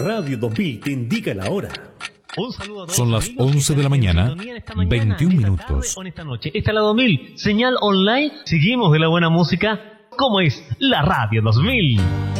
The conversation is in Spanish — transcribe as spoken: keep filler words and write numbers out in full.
Radio dos mil te indica la hora. Un saludo a todos. Son las once de la mañana, veintiún minutos. Con esta noche. Esta es la dos mil, señal online. Seguimos de la buena música, como es la Radio dos mil.